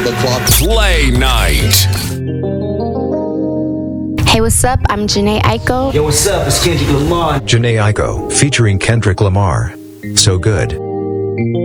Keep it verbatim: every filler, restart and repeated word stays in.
the clock. Play night. Hey, what's up? I'm Janae Aiko. Yo, what's up? It's Kendrick Lamar. Janae Aiko, featuring Kendrick Lamar. So good.